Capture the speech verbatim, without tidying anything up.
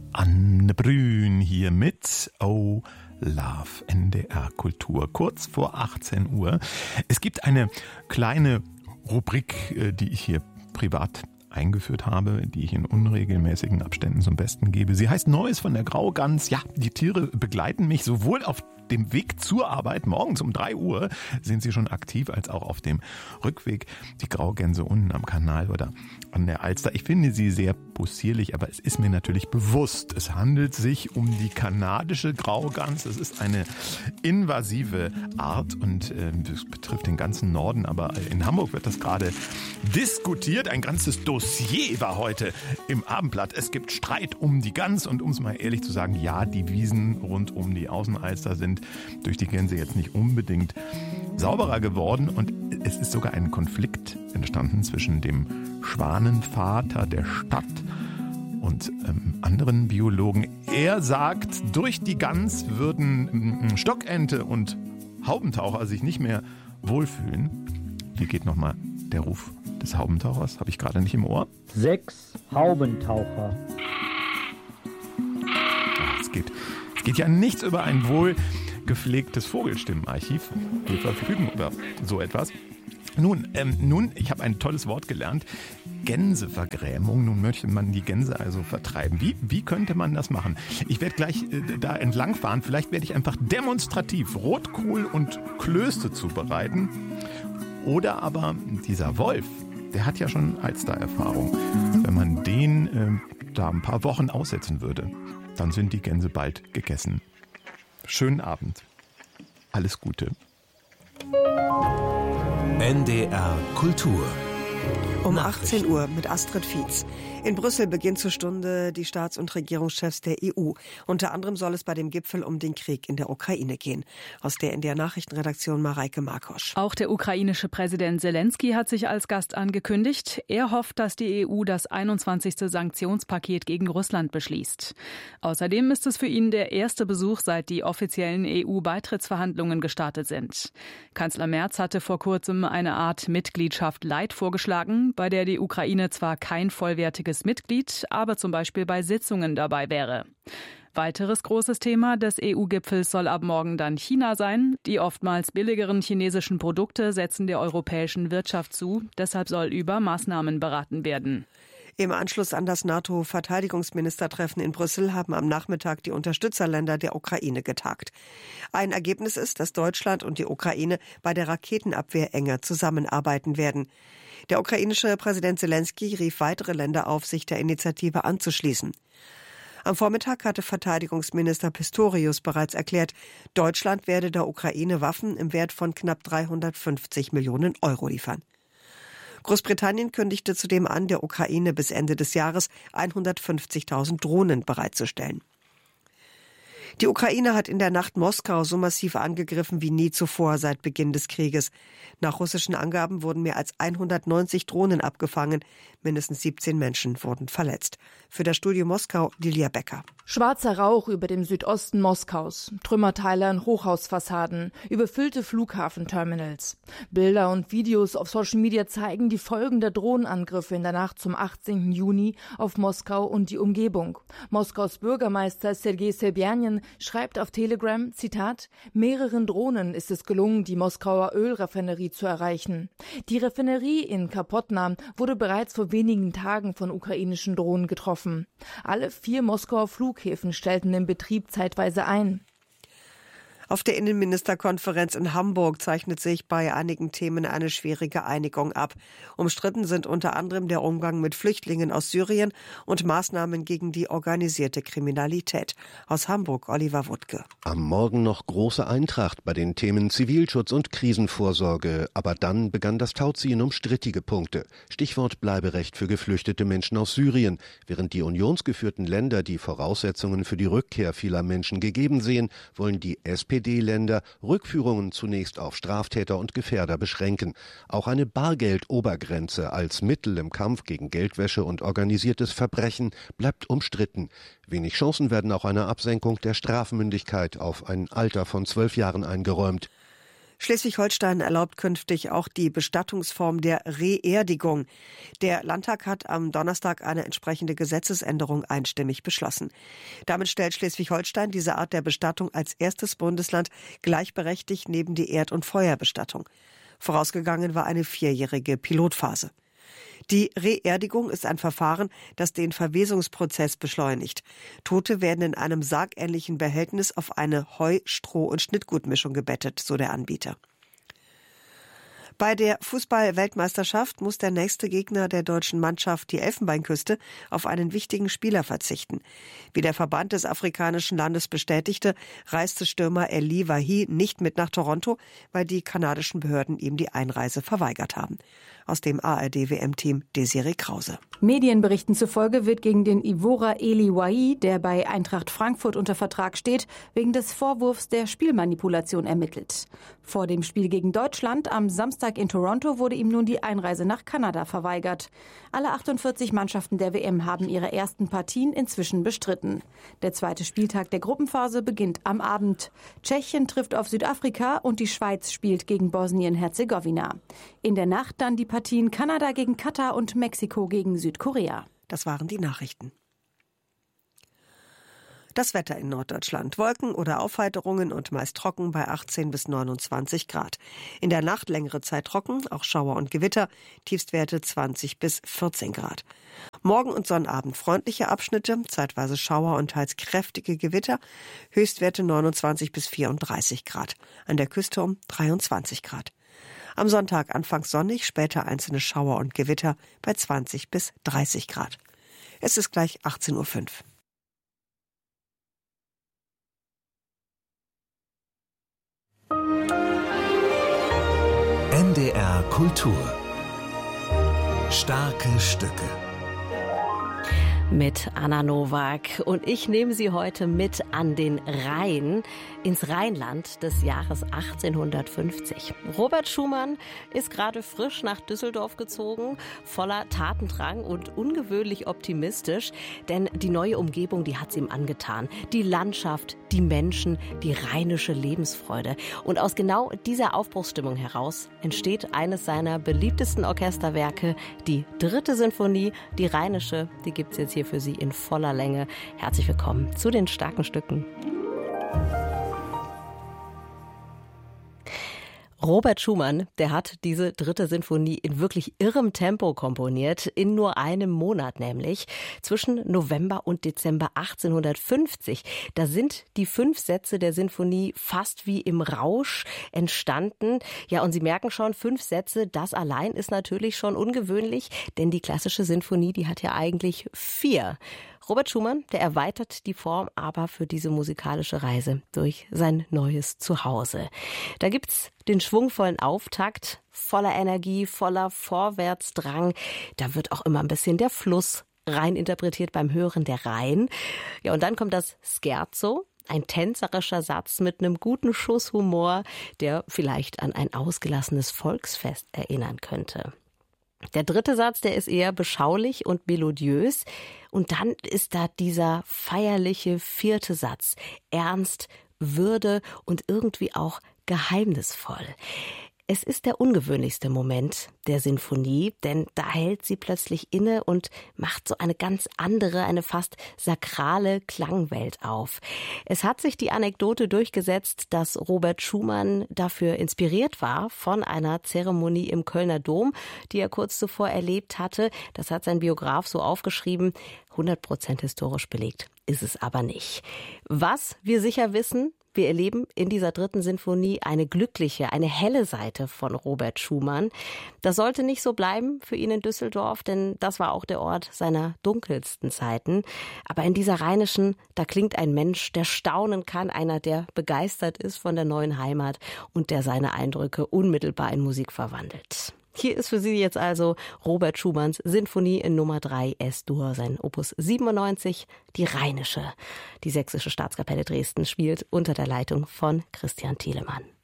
Anne Brün hier mit Oh Love, N D R Kultur, kurz vor achtzehn Uhr. Es gibt eine kleine Rubrik, die ich hier privat eingeführt habe, die ich in unregelmäßigen Abständen zum Besten gebe. Sie heißt Neues von der Graugans. Ja, die Tiere begleiten mich sowohl auf dem Weg zur Arbeit, morgens um drei Uhr sind sie schon aktiv, als auch auf dem Rückweg. Die Graugänse unten am Kanal oder an der Alster. Ich finde sie sehr possierlich, aber es ist mir natürlich bewusst, es handelt sich um die kanadische Graugans. Es ist eine invasive Art und äh, das betrifft den ganzen Norden, aber in Hamburg wird das gerade diskutiert. Ein ganzes Dossier war heute im Abendblatt. Es gibt Streit um die Gans und um es mal ehrlich zu sagen, ja, die Wiesen rund um die Außenalster sind durch die Gänse jetzt nicht unbedingt sauberer geworden und es ist sogar ein Konflikt entstanden zwischen dem Schwanenvater der Stadt und ähm, anderen Biologen. Er sagt, durch die Gans würden ähm, Stockente und Haubentaucher sich nicht mehr wohlfühlen. Wie geht nochmal der Ruf des Haubentauchers? Habe ich gerade nicht im Ohr. Sechs Haubentaucher. Ach, es geht, es geht ja nichts über ein wohl gepflegtes Vogelstimmenarchiv. Wir verfügen über so etwas. Nun, ähm, nun, ich habe ein tolles Wort gelernt. Gänsevergrämung. Nun möchte man die Gänse also vertreiben. Wie, wie könnte man das machen? Ich werde gleich äh, da entlangfahren. Vielleicht werde ich einfach demonstrativ Rotkohl und Klöße zubereiten. Oder aber dieser Wolf, der hat ja schon Alster-Erfahrung. Wenn man den äh, da ein paar Wochen aussetzen würde, dann sind die Gänse bald gegessen. Schönen Abend. Alles Gute. N D R Kultur. Um achtzehn Uhr mit Astrid Fietz. In Brüssel beginnt zur Stunde die Staats- und Regierungschefs der E U. Unter anderem soll es bei dem Gipfel um den Krieg in der Ukraine gehen. Aus der N D R Nachrichtenredaktion Mareike Markosch. Auch der ukrainische Präsident Zelensky hat sich als Gast angekündigt. Er hofft, dass die E U das einundzwanzigste Sanktionspaket gegen Russland beschließt. Außerdem ist es für ihn der erste Besuch, seit die offiziellen E U-Beitrittsverhandlungen gestartet sind. Kanzler Merz hatte vor kurzem eine Art Mitgliedschaft Light vorgeschlagen, bei der die Ukraine zwar kein vollwertiges Mitglied, aber zum Beispiel bei Sitzungen dabei wäre. Weiteres großes Thema des E U-Gipfels soll ab morgen dann China sein. Die oftmals billigeren chinesischen Produkte setzen der europäischen Wirtschaft zu. Deshalb soll über Maßnahmen beraten werden. Im Anschluss an das NATO-Verteidigungsministertreffen in Brüssel haben am Nachmittag die Unterstützerländer der Ukraine getagt. Ein Ergebnis ist, dass Deutschland und die Ukraine bei der Raketenabwehr enger zusammenarbeiten werden. Der ukrainische Präsident Zelensky rief weitere Länder auf, sich der Initiative anzuschließen. Am Vormittag hatte Verteidigungsminister Pistorius bereits erklärt, Deutschland werde der Ukraine Waffen im Wert von knapp dreihundertfünfzig Millionen Euro liefern. Großbritannien kündigte zudem an, der Ukraine bis Ende des Jahres hundertfünfzigtausend Drohnen bereitzustellen. Die Ukraine hat in der Nacht Moskau so massiv angegriffen wie nie zuvor seit Beginn des Krieges. Nach russischen Angaben wurden mehr als hundertneunzig Drohnen abgefangen. Mindestens siebzehn Menschen wurden verletzt. Für das Studio Moskau Lilia Becker. Schwarzer Rauch über dem Südosten Moskaus, Trümmerteile an Hochhausfassaden, überfüllte Flughafenterminals. Bilder und Videos auf Social Media zeigen die Folgen der Drohnenangriffe in der Nacht zum achtzehnten Juni auf Moskau und die Umgebung. Moskaus Bürgermeister Sergei Sobjanin schreibt auf Telegram, Zitat, mehreren Drohnen ist es gelungen, die Moskauer Ölraffinerie zu erreichen. Die Raffinerie in Kapotna wurde bereits vor wenigen Tagen von ukrainischen Drohnen getroffen. Alle vier Moskauer Flughäfen stellten den Betrieb zeitweise ein. Auf der Innenministerkonferenz in Hamburg zeichnet sich bei einigen Themen eine schwierige Einigung ab. Umstritten sind unter anderem der Umgang mit Flüchtlingen aus Syrien und Maßnahmen gegen die organisierte Kriminalität. Aus Hamburg Oliver Wuttke. Am Morgen noch große Eintracht bei den Themen Zivilschutz und Krisenvorsorge. Aber dann begann das Tauziehen um strittige Punkte. Stichwort Bleiberecht für geflüchtete Menschen aus Syrien. Während die unionsgeführten Länder die Voraussetzungen für die Rückkehr vieler Menschen gegeben sehen, wollen die S P D-Länder Rückführungen zunächst auf Straftäter und Gefährder beschränken. Auch eine Bargeldobergrenze als Mittel im Kampf gegen Geldwäsche und organisiertes Verbrechen bleibt umstritten. Wenig Chancen werden auch einer Absenkung der Strafmündigkeit auf ein Alter von zwölf Jahren eingeräumt. Schleswig-Holstein erlaubt künftig auch die Bestattungsform der Reerdigung. Der Landtag hat am Donnerstag eine entsprechende Gesetzesänderung einstimmig beschlossen. Damit stellt Schleswig-Holstein diese Art der Bestattung als erstes Bundesland gleichberechtigt neben die Erd- und Feuerbestattung. Vorausgegangen war eine vierjährige Pilotphase. Die Reerdigung ist ein Verfahren, das den Verwesungsprozess beschleunigt. Tote werden in einem sargähnlichen Behältnis auf eine Heu-, Stroh- und Schnittgutmischung gebettet, so der Anbieter. Bei der Fußball-Weltmeisterschaft muss der nächste Gegner der deutschen Mannschaft, die Elfenbeinküste, auf einen wichtigen Spieler verzichten. Wie der Verband des afrikanischen Landes bestätigte, reiste Stürmer Eli Wahi nicht mit nach Toronto, weil die kanadischen Behörden ihm die Einreise verweigert haben. Aus dem A R D-W M-Team Desiree Krause. Medienberichten zufolge wird gegen den Ivorer Eli Wahi, der bei Eintracht Frankfurt unter Vertrag steht, wegen des Vorwurfs der Spielmanipulation ermittelt. Vor dem Spiel gegen Deutschland am Samstag in Toronto wurde ihm nun die Einreise nach Kanada verweigert. Alle achtundvierzig Mannschaften der W M haben ihre ersten Partien inzwischen bestritten. Der zweite Spieltag der Gruppenphase beginnt am Abend. Tschechien trifft auf Südafrika und die Schweiz spielt gegen Bosnien-Herzegowina. In der Nacht dann die Partien Kanada gegen Katar und Mexiko gegen Südkorea. Das waren die Nachrichten. Das Wetter in Norddeutschland. Wolken oder Aufheiterungen und meist trocken bei achtzehn bis neunundzwanzig Grad. In der Nacht längere Zeit trocken, auch Schauer und Gewitter, Tiefstwerte zwanzig bis vierzehn Grad. Morgen und Sonnabend freundliche Abschnitte, zeitweise Schauer und teils kräftige Gewitter, Höchstwerte neunundzwanzig bis vierunddreißig Grad. An der Küste um dreiundzwanzig Grad. Am Sonntag anfangs sonnig, später einzelne Schauer und Gewitter bei zwanzig bis dreißig Grad. Es ist gleich achtzehn Uhr fünf. N D R Kultur. Starke Stücke. Mit Anna Nowak. Und ich nehme Sie heute mit an den Rhein, ins Rheinland des Jahres achtzehnhundertfünfzig. Robert Schumann ist gerade frisch nach Düsseldorf gezogen, voller Tatendrang und ungewöhnlich optimistisch, denn die neue Umgebung, die hat's ihm angetan. Die Landschaft, die Menschen, die rheinische Lebensfreude. Und aus genau dieser Aufbruchsstimmung heraus entsteht eines seiner beliebtesten Orchesterwerke, die dritte Sinfonie, die rheinische, die gibt's jetzt hier für Sie in voller Länge. Herzlich willkommen zu den starken Stücken. Robert Schumann, der hat diese dritte Sinfonie in wirklich irrem Tempo komponiert, in nur einem Monat nämlich, zwischen November und Dezember achtzehnhundertfünfzig. Da sind die fünf Sätze der Sinfonie fast wie im Rausch entstanden. Ja, und Sie merken schon, fünf Sätze, das allein ist natürlich schon ungewöhnlich, denn die klassische Sinfonie, die hat ja eigentlich vier. Robert Schumann, der erweitert die Form aber für diese musikalische Reise durch sein neues Zuhause. Da gibt's den schwungvollen Auftakt, voller Energie, voller Vorwärtsdrang. Da wird auch immer ein bisschen der Fluss rein interpretiert beim Hören, der Rhein. Ja, und dann kommt das Scherzo. Ein tänzerischer Satz mit einem guten Schuss Humor, der vielleicht an ein ausgelassenes Volksfest erinnern könnte. Der dritte Satz, der ist eher beschaulich und melodiös. Und dann ist da dieser feierliche vierte Satz. Ernst, Würde und irgendwie auch geheimnisvoll. Es ist der ungewöhnlichste Moment der Sinfonie, denn da hält sie plötzlich inne und macht so eine ganz andere, eine fast sakrale Klangwelt auf. Es hat sich die Anekdote durchgesetzt, dass Robert Schumann dafür inspiriert war von einer Zeremonie im Kölner Dom, die er kurz zuvor erlebt hatte. Das hat sein Biograf so aufgeschrieben. hundert Prozent historisch belegt ist es aber nicht. Was wir sicher wissen: Wir erleben in dieser dritten Sinfonie eine glückliche, eine helle Seite von Robert Schumann. Das sollte nicht so bleiben für ihn in Düsseldorf, denn das war auch der Ort seiner dunkelsten Zeiten. Aber in dieser rheinischen, da klingt ein Mensch, der staunen kann, einer, der begeistert ist von der neuen Heimat und der seine Eindrücke unmittelbar in Musik verwandelt. Hier ist für Sie jetzt also Robert Schumanns Sinfonie in Nummer drei S-Dur, sein Opus siebenundneunzig, die Rheinische. Die Sächsische Staatskapelle Dresden spielt unter der Leitung von Christian Thielemann.